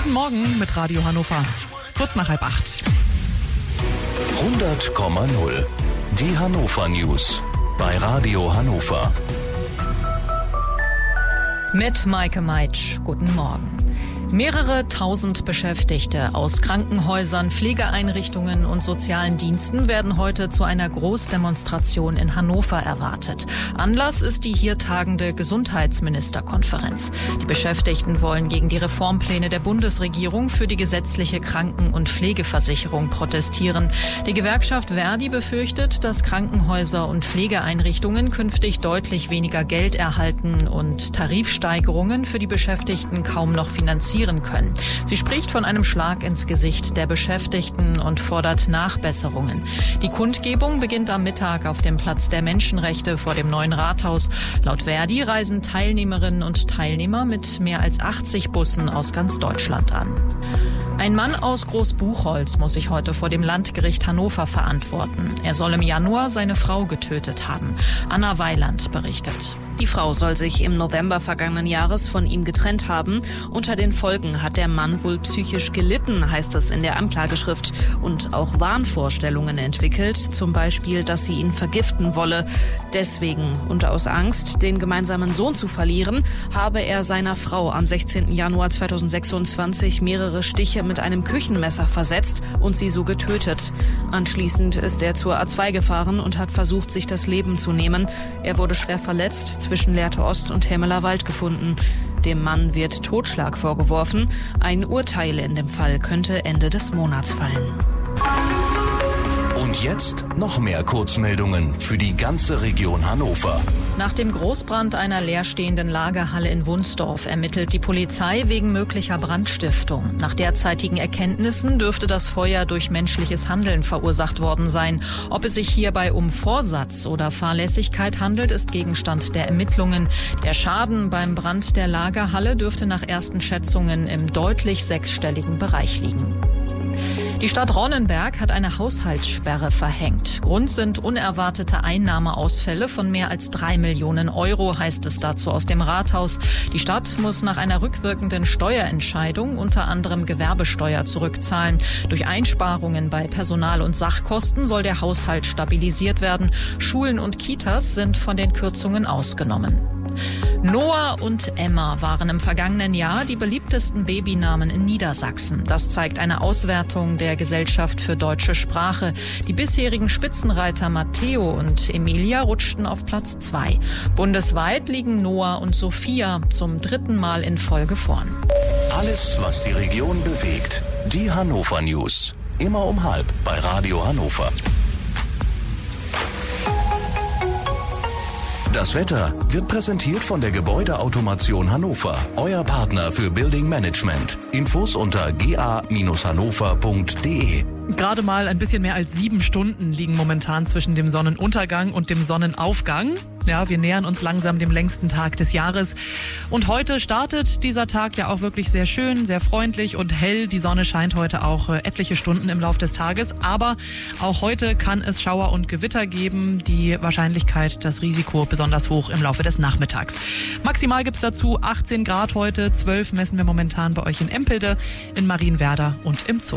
Guten Morgen mit Radio Hannover. Kurz nach 7:30. 100,0. Die Hannover News bei Radio Hannover. Mit Maike Meitsch. Guten Morgen. Mehrere tausend Beschäftigte aus Krankenhäusern, Pflegeeinrichtungen und sozialen Diensten werden heute zu einer Großdemonstration in Hannover erwartet. Anlass ist die hier tagende Gesundheitsministerkonferenz. Die Beschäftigten wollen gegen die Reformpläne der Bundesregierung für die gesetzliche Kranken- und Pflegeversicherung protestieren. Die Gewerkschaft Verdi befürchtet, dass Krankenhäuser und Pflegeeinrichtungen künftig deutlich weniger Geld erhalten und Tarifsteigerungen für die Beschäftigten kaum noch finanzieren können. Sie spricht von einem Schlag ins Gesicht der Beschäftigten und fordert Nachbesserungen. Die Kundgebung beginnt am Mittag auf dem Platz der Menschenrechte vor dem neuen Rathaus. Laut Verdi reisen Teilnehmerinnen und Teilnehmer mit mehr als 80 Bussen aus ganz Deutschland an. Ein Mann aus Großbuchholz muss sich heute vor dem Landgericht Hannover verantworten. Er soll im Januar seine Frau getötet haben. Anna Weiland berichtet. Die Frau soll sich im November vergangenen Jahres von ihm getrennt haben. Unter den Folgen hat der Mann wohl psychisch gelitten, heißt es in der Anklageschrift, und auch Wahnvorstellungen entwickelt, zum Beispiel, dass sie ihn vergiften wolle. Deswegen und aus Angst, den gemeinsamen Sohn zu verlieren, habe er seiner Frau am 16. Januar 2026 mehrere Stiche mit einem Küchenmesser versetzt und sie so getötet. Anschließend ist er zur A2 gefahren und hat versucht, sich das Leben zu nehmen. Er wurde schwer verletzt, zwischen Lehrte Ost und Hemmeler Wald gefunden. Dem Mann wird Totschlag vorgeworfen. Ein Urteil in dem Fall könnte Ende des Monats fallen. Und jetzt noch mehr Kurzmeldungen für die ganze Region Hannover. Nach dem Großbrand einer leerstehenden Lagerhalle in Wunsdorf ermittelt die Polizei wegen möglicher Brandstiftung. Nach derzeitigen Erkenntnissen dürfte das Feuer durch menschliches Handeln verursacht worden sein. Ob es sich hierbei um Vorsatz oder Fahrlässigkeit handelt, ist Gegenstand der Ermittlungen. Der Schaden beim Brand der Lagerhalle dürfte nach ersten Schätzungen im deutlich sechsstelligen Bereich liegen. Die Stadt Ronnenberg hat eine Haushaltssperre verhängt. Grund sind unerwartete Einnahmeausfälle von mehr als 3 Millionen Euro, heißt es dazu aus dem Rathaus. Die Stadt muss nach einer rückwirkenden Steuerentscheidung unter anderem Gewerbesteuer zurückzahlen. Durch Einsparungen bei Personal- und Sachkosten soll der Haushalt stabilisiert werden. Schulen und Kitas sind von den Kürzungen ausgenommen. Noah und Emma waren im vergangenen Jahr die beliebtesten Babynamen in Niedersachsen. Das zeigt eine Auswertung der Gesellschaft für deutsche Sprache. Die bisherigen Spitzenreiter Matteo und Emilia rutschten auf Platz 2. Bundesweit liegen Noah und Sophia zum 3. Mal in Folge vorn. Alles, was die Region bewegt. Die Hannover News. Immer um 7:30 bei Radio Hannover. Das Wetter wird präsentiert von der Gebäudeautomation Hannover, euer Partner für Building Management. Infos unter ga-hannover.de. Gerade mal ein bisschen mehr als 7 Stunden liegen momentan zwischen dem Sonnenuntergang und dem Sonnenaufgang. Ja, wir nähern uns langsam dem längsten Tag des Jahres. Und heute startet dieser Tag ja auch wirklich sehr schön, sehr freundlich und hell. Die Sonne scheint heute auch etliche Stunden im Laufe des Tages. Aber auch heute kann es Schauer und Gewitter geben. Die Wahrscheinlichkeit, das Risiko besonders hoch im Laufe des Nachmittags. Maximal gibt's dazu 18 Grad heute, 12 messen wir momentan bei euch in Empelde, in Marienwerder und im Zoo.